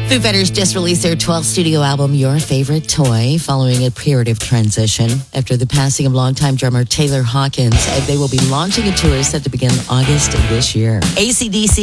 Foo Fighters just released their 12th studio album, Your Favorite Toy, following a period of transition. After the passing of longtime drummer Taylor Hawkins, they will be launching a tour set to begin August of this year. AC/DC